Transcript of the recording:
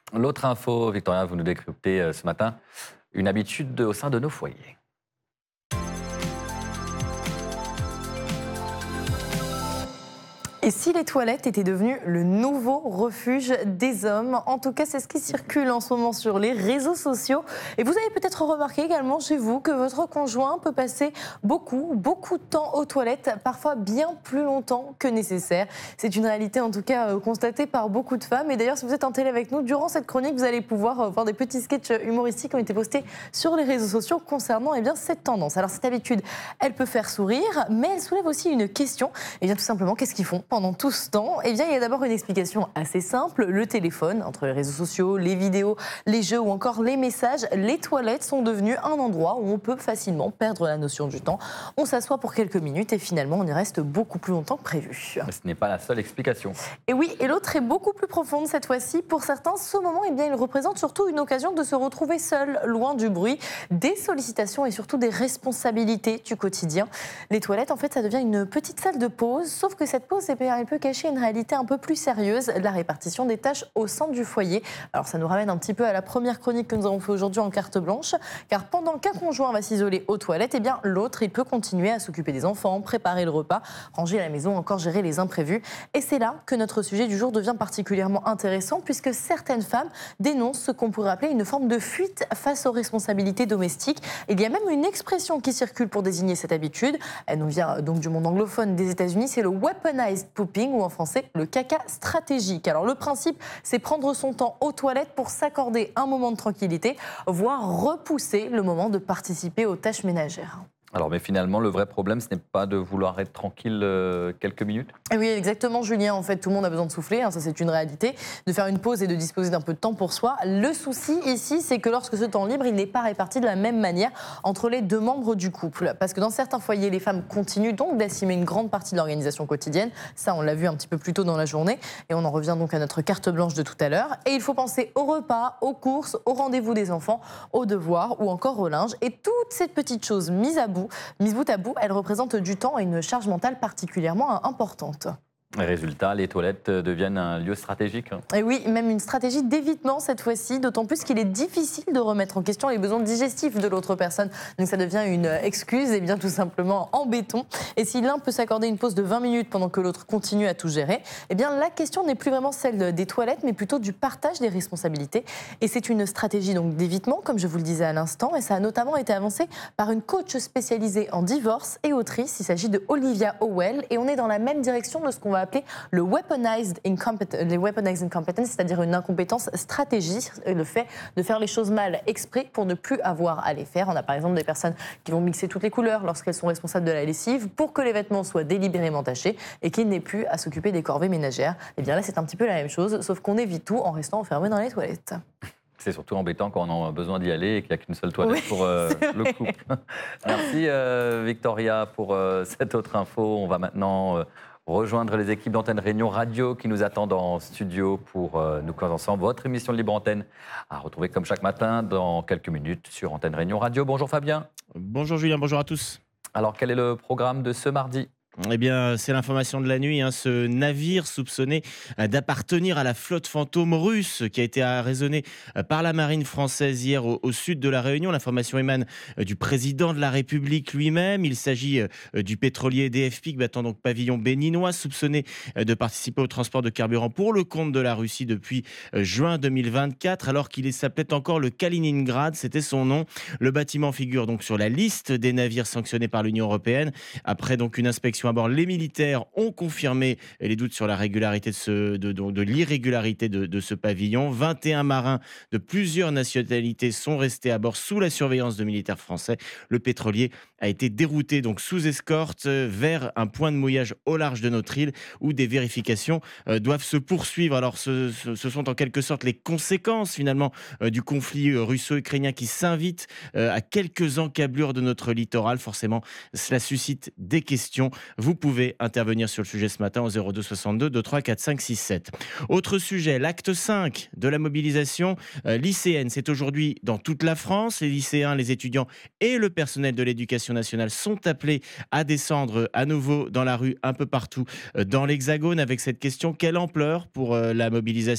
L'autre info, Victoria, vous nous décryptez ce matin une habitude au sein de nos foyers. Et si les toilettes étaient devenues le nouveau refuge des hommes? En tout cas, c'est ce qui circule en ce moment sur les réseaux sociaux. Et vous avez peut-être remarqué également chez vous que votre conjoint peut passer beaucoup de temps aux toilettes, parfois bien plus longtemps que nécessaire. C'est une réalité en tout cas constatée par beaucoup de femmes. Et d'ailleurs, si vous êtes en télé avec nous, durant cette chronique, vous allez pouvoir voir des petits sketchs humoristiques qui ont été postés sur les réseaux sociaux concernant cette tendance. Alors cette habitude, elle peut faire sourire, mais elle soulève aussi une question. Et bien tout simplement, qu'est-ce qu'ils font pendant tout ce temps? Eh bien, il y a d'abord une explication assez simple. Le téléphone, entre les réseaux sociaux, les vidéos, les jeux ou encore les messages, les toilettes sont devenues un endroit où on peut facilement perdre la notion du temps. On s'assoit pour quelques minutes et finalement, on y reste beaucoup plus longtemps que prévu. Mais ce n'est pas la seule explication. Et oui, et l'autre est beaucoup plus profonde cette fois-ci. Pour certains, ce moment, eh bien, il représente surtout une occasion de se retrouver seul, loin du bruit, des sollicitations et surtout des responsabilités du quotidien. Les toilettes, en fait, ça devient une petite salle de pause, sauf que cette pause, elle peut cacher une réalité un peu plus sérieuse, la répartition des tâches au sein du foyer. Alors ça nous ramène un petit peu à la première chronique que nous avons fait aujourd'hui en carte blanche, car pendant qu'un conjoint va s'isoler aux toilettes, eh bien l'autre, il peut continuer à s'occuper des enfants, préparer le repas, ranger la maison, encore gérer les imprévus. Et c'est là que notre sujet du jour devient particulièrement intéressant, puisque certaines femmes dénoncent ce qu'on pourrait appeler une forme de fuite face aux responsabilités domestiques. Il y a même une expression qui circule pour désigner cette habitude. Elle nous vient donc du monde anglophone des États-Unis, c'est le weaponized pooping, ou en français le caca stratégique. Alors le principe, c'est prendre son temps aux toilettes pour s'accorder un moment de tranquillité, voire repousser le moment de participer aux tâches ménagères. Alors, mais finalement, le vrai problème, ce n'est pas de vouloir être tranquille quelques minutes? Oui, exactement, Julien. En fait, tout le monde a besoin de souffler, ça c'est une réalité, de faire une pause et de disposer d'un peu de temps pour soi. Le souci ici, c'est que lorsque ce temps libre, il n'est pas réparti de la même manière entre les deux membres du couple. Parce que dans certains foyers, les femmes continuent donc d'assumer une grande partie de l'organisation quotidienne. Ça, on l'a vu un petit peu plus tôt dans la journée. Et on en revient donc à notre carte blanche de tout à l'heure. Et il faut penser aux repas, aux courses, aux rendez-vous des enfants, aux devoirs ou encore au linge. Et toutes ces petites choses mises bout à bout, elles représentent du temps et une charge mentale particulièrement importante. Résultat, les toilettes deviennent un lieu stratégique. Et oui, même une stratégie d'évitement cette fois-ci, d'autant plus qu'il est difficile de remettre en question les besoins digestifs de l'autre personne. Donc ça devient une excuse, et bien tout simplement en béton. Et si l'un peut s'accorder une pause de 20 minutes pendant que l'autre continue à tout gérer, eh bien la question n'est plus vraiment celle des toilettes, mais plutôt du partage des responsabilités. Et c'est une stratégie donc d'évitement, comme je vous le disais à l'instant, et ça a notamment été avancé par une coach spécialisée en divorce et autrice. Il s'agit de Olivia Howell, et on est dans la même direction de ce qu'on va appeler le weaponized incompetence, c'est-à-dire une incompétence stratégique, le fait de faire les choses mal exprès pour ne plus avoir à les faire. On a par exemple des personnes qui vont mixer toutes les couleurs lorsqu'elles sont responsables de la lessive pour que les vêtements soient délibérément tachés et qu'ils n'aient plus à s'occuper des corvées ménagères. Et bien là, c'est un petit peu la même chose, sauf qu'on évite tout en restant enfermé dans les toilettes. C'est surtout embêtant quand on a besoin d'y aller et qu'il n'y a qu'une seule toilette pour le couple. Merci Victoria pour cette autre info. On va maintenant rejoindre les équipes d'Antenne Réunion Radio qui nous attendent en studio pour nous commencer votre émission de Libre Antenne à retrouver comme chaque matin dans quelques minutes sur Antenne Réunion Radio. Bonjour Fabien. Bonjour Julien, bonjour à tous. Alors quel est le programme de ce mardi ? Eh bien, c'est l'information de la nuit. Ce navire soupçonné d'appartenir à la flotte fantôme russe qui a été arraisonné par la marine française hier au sud de la Réunion. L'information émane du président de la République lui-même. Il s'agit du pétrolier DFP, battant donc pavillon béninois, soupçonné de participer au transport de carburant pour le compte de la Russie depuis juin 2024, alors qu'il s'appelait encore le Kaliningrad, c'était son nom. Le bâtiment figure donc sur la liste des navires sanctionnés par l'Union européenne. Après donc une inspection à bord, les militaires ont confirmé les doutes sur la régularité de l'irrégularité de ce pavillon. 21 marins de plusieurs nationalités sont restés à bord sous la surveillance de militaires français. Le pétrolier a été dérouté donc sous escorte vers un point de mouillage au large de notre île où des vérifications doivent se poursuivre. Alors ce sont en quelque sorte les conséquences finalement du conflit russo-ukrainien qui s'invite à quelques encablures de notre littoral. Forcément, cela suscite des questions. Vous pouvez intervenir sur le sujet ce matin au 02 62 23 4 5 6 7. Autre sujet, l'acte 5 de la mobilisation lycéenne. C'est aujourd'hui dans toute la France. Les lycéens, les étudiants et le personnel de l'éducation nationale sont appelés à descendre à nouveau dans la rue un peu partout dans l'Hexagone avec cette question: quelle ampleur pour la mobilisation